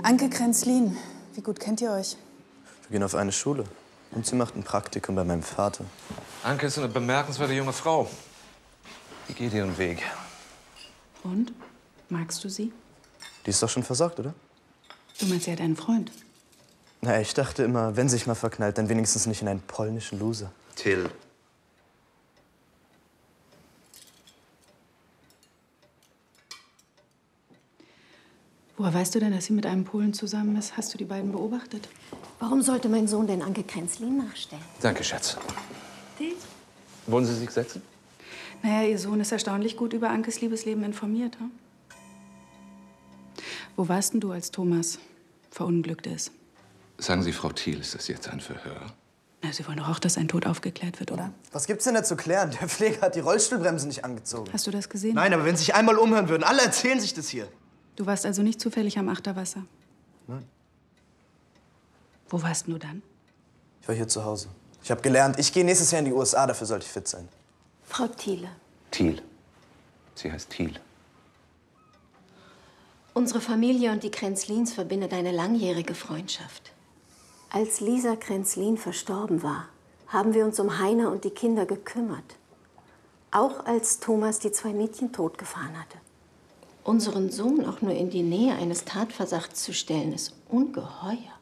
Anke Kränzlin, wie gut kennt ihr euch? Wir gehen auf eine Schule. Und sie macht ein Praktikum bei meinem Vater. Anke ist eine bemerkenswerte junge Frau. Die geht ihren Weg. Und? Magst du sie? Die ist doch schon versorgt, oder? Du meinst, sie hat einen Freund? Na, ich dachte immer, wenn sich mal verknallt, dann wenigstens nicht in einen polnischen Loser. Till. Woher weißt du denn, dass sie mit einem Polen zusammen ist? Hast du die beiden beobachtet? Warum sollte mein Sohn denn Anke Kränzlin nachstellen? Danke, Schatz. Till? Wollen Sie sich setzen? Naja, ihr Sohn ist erstaunlich gut über Ankes Liebesleben informiert. Hm? Wo warst denn du, als Thomas verunglückt ist? Sagen Sie, Frau Thiel, ist das jetzt ein Verhör? Na, Sie wollen doch auch, dass ein Tod aufgeklärt wird, oder? Was gibt's denn da zu klären? Der Pfleger hat die Rollstuhlbremse nicht angezogen. Hast du das gesehen? Nein, aber wenn Sie sich einmal umhören würden, alle erzählen sich das hier. Du warst also nicht zufällig am Achterwasser? Nein. Wo warst du dann? Ich war hier zu Hause. Ich habe gelernt, ich gehe nächstes Jahr in die USA, dafür sollte ich fit sein. Frau Thiele. Thiel. Sie heißt Thiel. Unsere Familie und die Kränzlins verbindet eine langjährige Freundschaft. Als Lisa Kränzlin verstorben war, haben wir uns um Heiner und die Kinder gekümmert. Auch als Thomas die 2 Mädchen totgefahren hatte. Unseren Sohn auch nur in die Nähe eines Tatverdachts zu stellen, ist ungeheuer.